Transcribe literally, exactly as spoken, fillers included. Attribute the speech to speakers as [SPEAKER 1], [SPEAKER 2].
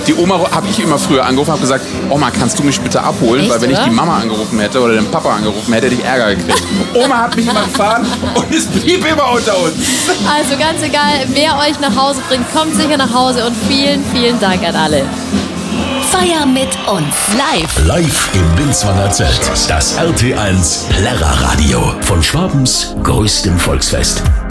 [SPEAKER 1] Die Oma habe ich immer früher angerufen, habe gesagt, Oma, kannst du mich bitte abholen?
[SPEAKER 2] Echt,
[SPEAKER 1] weil wenn
[SPEAKER 2] oder?
[SPEAKER 1] ich die Mama angerufen hätte oder den Papa angerufen hätte, hätte ich Ärger gekriegt. Oma hat mich immer gefahren und es blieb immer unter uns.
[SPEAKER 2] Also ganz egal, wer euch nach Hause bringt, kommt sicher nach Hause und vielen, vielen Dank an alle.
[SPEAKER 3] Feier mit uns. Live.
[SPEAKER 4] Live im Binswanger Zelt. Das R T eins Plärrer Radio von Schwabens größtem Volksfest.